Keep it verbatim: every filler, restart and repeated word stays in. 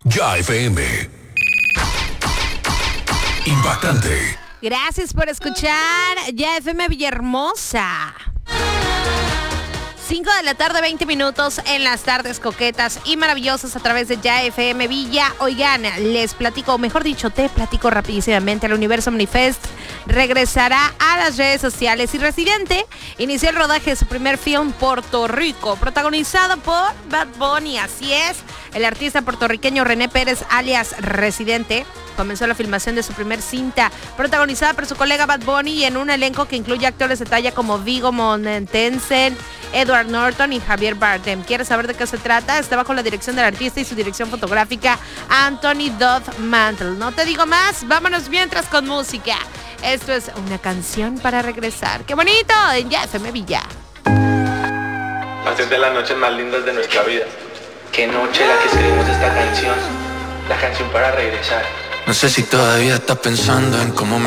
Ya F M. Impactante. Gracias por escuchar Ya F M Villahermosa. cinco de la tarde, veinte minutos en las tardes coquetas y maravillosas a través de Ya F M Villa. Oigan, les platico, mejor dicho, te platico rapidísimamente. El Universo Manifest regresará a las redes sociales y Residente inició el rodaje de su primer film Puerto Rico, protagonizado por Bad Bunny. Así es, el artista puertorriqueño René Pérez, alias Residente, comenzó la filmación de su primer cinta, protagonizada por su colega Bad Bunny y en un elenco que incluye actores de talla como Viggo Mortensen, Edward Norton y Javier Bardem. ¿Quieres saber de qué se trata? Está bajo la dirección del artista y su dirección fotográfica Anthony Dodd Mantle. No te digo más, vámonos mientras con música. Esto es una canción para regresar. ¡Qué bonito! En Ya F M Villa. Va a ser de las noches más lindas de nuestra vida. Qué noche la que escribimos esta canción. La canción para regresar. No sé si todavía estás pensando en cómo me